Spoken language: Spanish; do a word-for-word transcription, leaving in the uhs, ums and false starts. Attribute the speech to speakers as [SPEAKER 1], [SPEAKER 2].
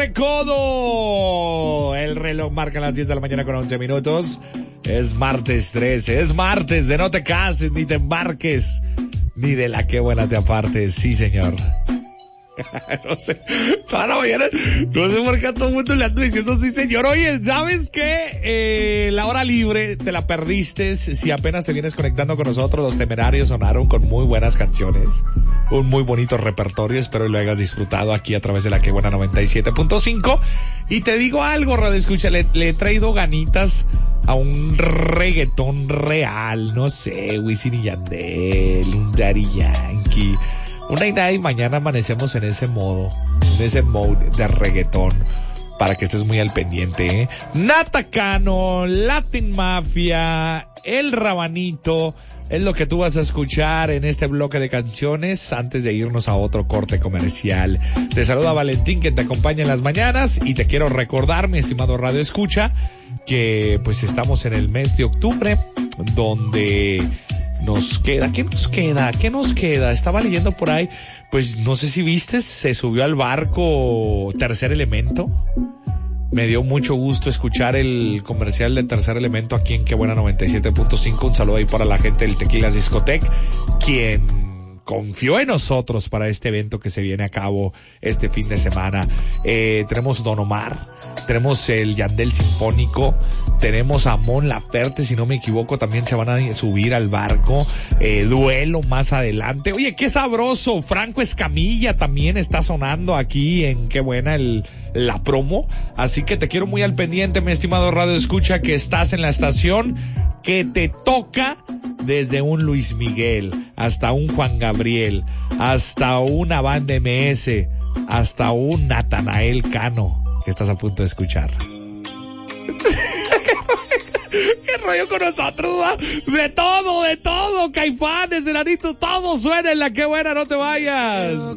[SPEAKER 1] Recodo. El reloj marca las diez de la mañana con once minutos. Es martes trece, es martes de no te cases, ni te embarques, ni de la que buena te apartes. Sí, señor. No sé, toda la mañana, no sé por qué a todo el mundo le ando diciendo sí, señor. Oye, ¿sabes qué? Eh, la hora libre te la perdiste si apenas te vienes conectando con nosotros. Los Temerarios sonaron con muy buenas canciones, un muy bonito repertorio. Espero lo hayas disfrutado aquí a través de la que buena noventa y siete punto cinco. Y te digo algo, Radio Escucha, le, le he traído ganitas a un reggaetón real, no sé, Wisin y Yandel, un Daddy Yankee. Una y nada y mañana amanecemos en ese modo, en ese mode de reggaetón, para que estés muy al pendiente, ¿eh? Nata Cano, Latin Mafia, El Rabanito, es lo que tú vas a escuchar en este bloque de canciones antes de irnos a otro corte comercial. Te saluda Valentín, quien te acompaña en las mañanas, y te quiero recordar, mi estimado Radio Escucha, que pues estamos en el mes de octubre, donde nos queda, ¿qué nos queda? ¿Qué nos queda? Estaba leyendo por ahí, pues no sé si viste, se subió al barco Tercer Elemento. Me dio mucho gusto escuchar el comercial de Tercer Elemento aquí en Qué Buena noventa y siete punto cinco. Un saludo ahí para la gente del Tequilas Discotec, quien confió en nosotros para este evento que se viene a cabo este fin de semana. Eh, tenemos Don Omar, tenemos el Yandel Sinfónico, tenemos a Mon Laferte, si no me equivoco, también se van a subir al barco. Eh, duelo más adelante. Oye, qué sabroso. Franco Escamilla también está sonando aquí en Qué Buena el la promo. Así que te quiero muy al pendiente, mi estimado Radio Escucha, que estás en la estación que te toca, desde un Luis Miguel hasta un Juan Gabriel, hasta una banda M S, hasta un Natanael Cano, que estás a punto de escuchar. ¿Qué rollo con nosotros, ¿va? De todo, de todo, Caifanes, Enanitos, todo suena en la Qué Buena, no te vayas.